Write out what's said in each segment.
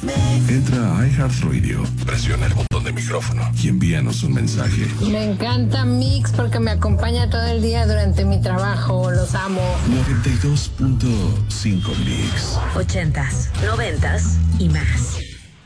Entra a iHeartRadio, presiona el botón de micrófono y envíanos un mensaje. Me encanta Mix porque me acompaña todo el día durante mi trabajo. Los amo. 92.5 Mix. 80s, 90s y más.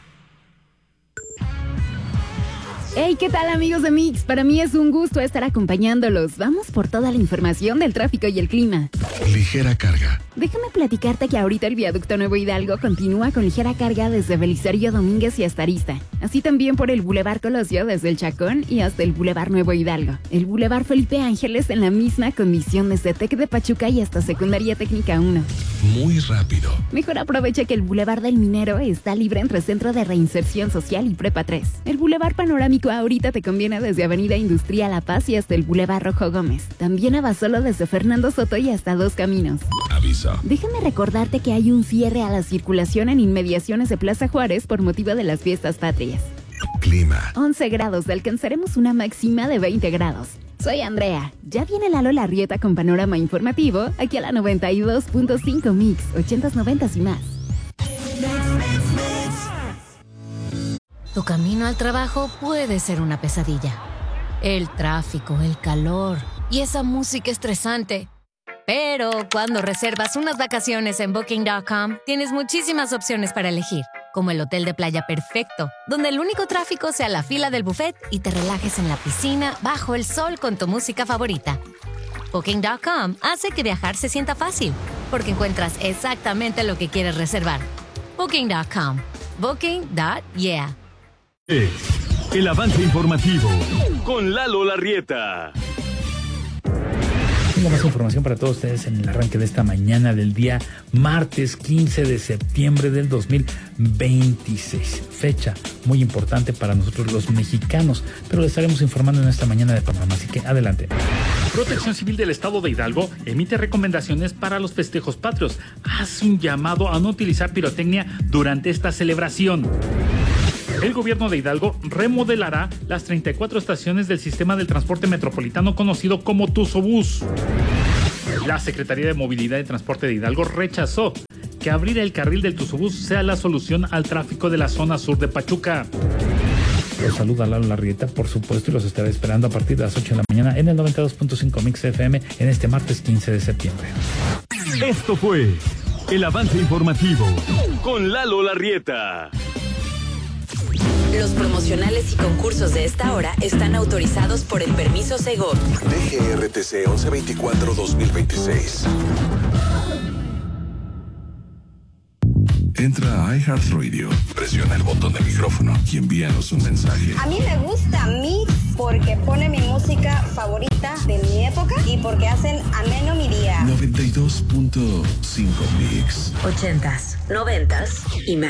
Hey, ¿qué tal, amigos de Mix? Para mí es un gusto estar acompañándolos. Vamos por toda la información del tráfico y el clima. Ligera carga. Déjame platicarte que ahorita el viaducto Nuevo Hidalgo continúa con ligera carga desde Belisario Domínguez y hasta Arista. Así también por el Boulevard Colosio desde el Chacón y hasta el Boulevard Nuevo Hidalgo. El Boulevard Felipe Ángeles en la misma condición desde Tec de Pachuca y hasta Secundaria Técnica 1. Muy rápido. Mejor aprovecha que el Boulevard del Minero está libre entre Centro de Reinserción Social y Prepa 3. El Boulevard Panorámico ahorita te conviene desde Avenida Industrial La Paz y hasta el Boulevard Rojo Gómez. También a Basolo desde Fernando Soto y hasta Dos Caminos. Aviso. Déjame recordarte que hay un cierre a la circulación en inmediaciones de Plaza Juárez por motivo de las fiestas patrias. Clima. 11 grados, alcanzaremos una máxima de 20 grados. Soy Andrea. Ya viene Lalo Larrieta con panorama informativo aquí a la 92.5 Mix, 80s, 90s y más. Tu camino al trabajo puede ser una pesadilla. El tráfico, el calor y esa música estresante. Pero cuando reservas unas vacaciones en Booking.com, tienes muchísimas opciones para elegir, como el hotel de playa perfecto, donde el único tráfico sea la fila del buffet y te relajes en la piscina bajo el sol con tu música favorita. Booking.com hace que viajar se sienta fácil, porque encuentras exactamente lo que quieres reservar. Booking.com. Booking.yeah. El avance informativo con Lalo Larrieta. Tengo más información para todos ustedes en el arranque de esta mañana del día martes 15 de septiembre del 2026. Fecha muy importante para nosotros los mexicanos, pero les estaremos informando en esta mañana de panorama, así que adelante. Protección Civil del Estado de Hidalgo emite recomendaciones para los festejos patrios. Hace un llamado a no utilizar pirotecnia durante esta celebración. El gobierno de Hidalgo remodelará las 34 estaciones del sistema del transporte metropolitano conocido como Tuzobús. La Secretaría de Movilidad y Transporte de Hidalgo rechazó que abrir el carril del Tuzobús sea la solución al tráfico de la zona sur de Pachuca. Los saluda Lalo Larrieta, por supuesto, y los estaré esperando a partir de las 8 de la mañana en el 92.5 Mix FM en este martes 15 de septiembre. Esto fue el avance informativo con Lalo Larrieta. Los promocionales y concursos de esta hora están autorizados por el permiso Segov. DGRTC 1124-2026. Entra a iHeartRadio, presiona el botón de micrófono y envíanos un mensaje. A mí me gusta Mix porque pone mi música favorita de mi época y porque hacen ameno mi día. 92.5 Mix. 80s, 90s y más.